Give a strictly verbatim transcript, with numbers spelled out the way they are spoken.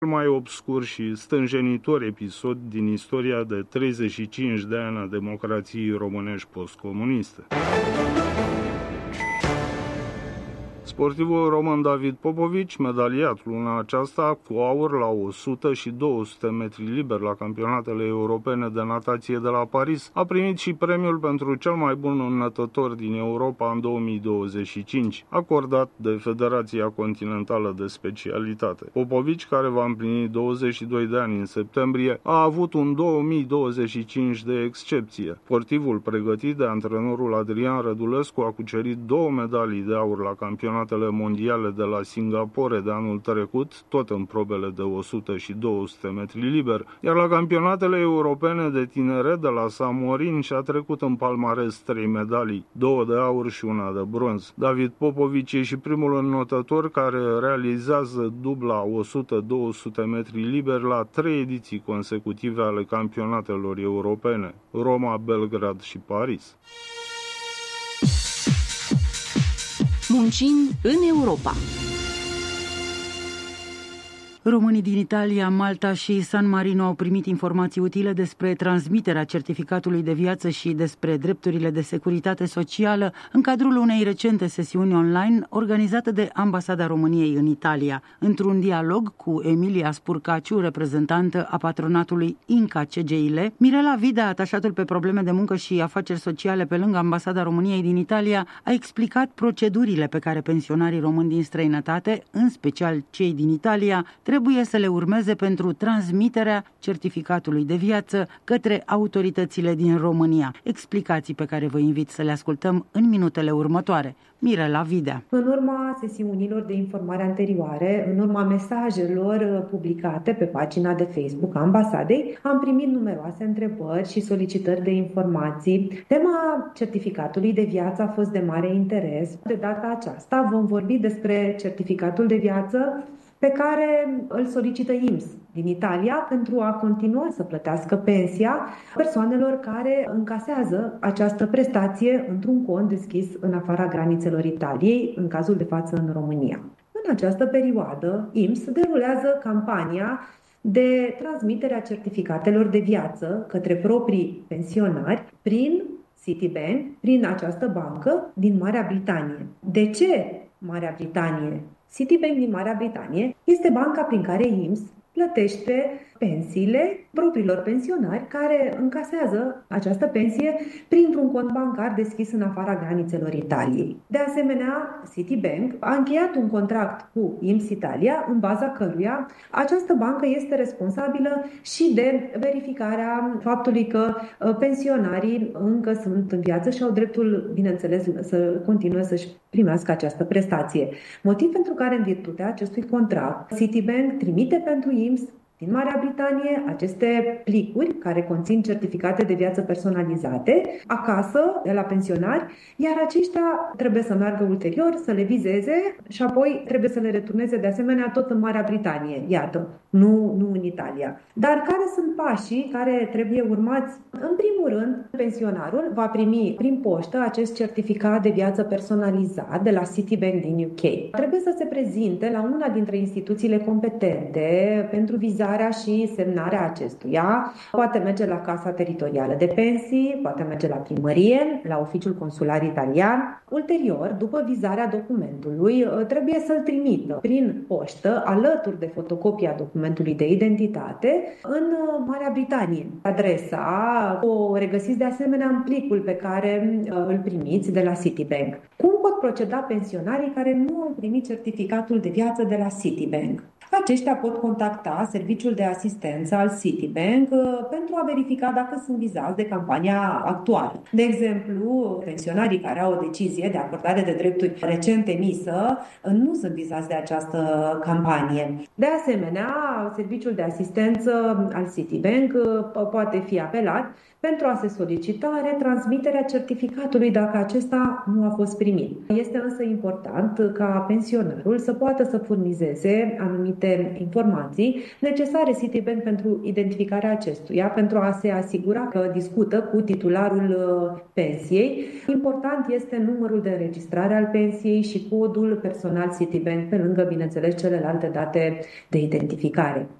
mai obscur și stânjenitor episod din istoria de treizeci și cinci de ani a democrației românești postcomuniste. Sportivul român David Popovici, medaliat luna aceasta cu aur la o sută și două sute metri liber la campionatele europene de natație de la Paris, a primit și premiul pentru cel mai bun înnătător din Europa în două mii douăzeci și cinci, acordat de Federația Continentală de Specialitate. Popovici, care va împlini douăzeci și doi de ani în septembrie, a avut un două mii douăzeci și cinci de excepție. Sportivul pregătit de antrenorul Adrian Rădulescu a cucerit două medalii de aur la campionatele mondiale de la Singapore de anul trecut, tot în probele de o sută și două sute metri liber, iar la campionatele europene de tineret de la Samorin și-a trecut în palmares trei medalii, două de aur și una de bronz. David Popovici e și primul înnotător care realizează dubla o sută două sute metri liber la trei ediții consecutive ale campionatelor europene, Roma, Belgrad și Paris. Muncim în Europa. Românii din Italia, Malta și San Marino au primit informații utile despre transmiterea certificatului de viață și despre drepturile de securitate socială în cadrul unei recente sesiuni online organizate de Ambasada României în Italia. Într-un dialog cu Emilia Spurcaciu, reprezentantă a patronatului Inca C G I L, Mirela Vida, atașatul pe probleme de muncă și afaceri sociale pe lângă Ambasada României din Italia, a explicat procedurile pe care pensionarii români din străinătate, în special cei din Italia, trebuie să le urmeze pentru transmiterea certificatului de viață către autoritățile din România. Explicații pe care vă invit să le ascultăm în minutele următoare. Mirela Videa. În urma sesiunilor de informare anterioare, în urma mesajelor publicate pe pagina de Facebook a ambasadei, am primit numeroase întrebări și solicitări de informații. Tema certificatului de viață a fost de mare interes. De data aceasta vom vorbi despre certificatul de viață pe care îl solicită I M S S din Italia pentru a continua să plătească pensia persoanelor care încasează această prestație într-un cont deschis în afara granițelor Italiei, în cazul de față în România. În această perioadă, I M S S derulează campania de transmitere a certificatelor de viață către proprii pensionari prin Citibank, prin această bancă din Marea Britanie. De ce Marea Britanie? Citibank din Marea Britanie este banca prin care I M S S plătește pensiile propriilor pensionari care încasează această pensie printr-un cont bancar deschis în afara granițelor Italiei. De asemenea, Citibank a încheiat un contract cu I M S S Italia, în baza căruia această bancă este responsabilă și de verificarea faptului că pensionarii încă sunt în viață și au dreptul, bineînțeles, să continue să-și primească această prestație. Motiv pentru care, în virtutea acestui contract, Citibank trimite pentru I M S S din Marea Britanie aceste plicuri care conțin certificate de viață personalizate acasă de la pensionari, iar aceștia trebuie să meargă ulterior, să le vizeze și apoi trebuie să le returneze de asemenea tot în Marea Britanie, iată, nu, nu în Italia. Dar care sunt pașii care trebuie urmați? În primul rând, pensionarul va primi prin poștă acest certificat de viață personalizat de la Citibank din U K. Trebuie să se prezinte la una dintre instituțiile competente pentru vizarea și semnarea acestuia. Poate merge la Casa Teritorială de Pensii, poate merge la primărie, la oficiul consular italian. Ulterior, după vizarea documentului, trebuie să-l trimită prin poștă, alături de fotocopia documentului de identitate, în Marea Britanie. Adresa o regăsiți de asemenea în plicul pe care îl primiți de la Citibank. Cum pot proceda pensionarii care nu au primit certificatul de viață de la Citibank? Aceștia pot contacta serviciul de asistență al Citibank pentru a verifica dacă sunt vizați de campania actuală. De exemplu, pensionarii care au o decizie de acordare de drepturi recent emisă nu sunt vizați de această campanie. De asemenea, serviciul de asistență al Citibank poate fi apelat pentru a se solicita retransmiterea certificatului dacă acesta nu a fost primit. Este însă important ca pensionarul să poată să furnizeze anumite multe informații necesare Citibank pentru identificarea acestuia, pentru a se asigura că discută cu titularul pensiei. Important este numărul de înregistrare al pensiei și codul personal Citibank, pe lângă, bineînțeles, celelalte date de identificare.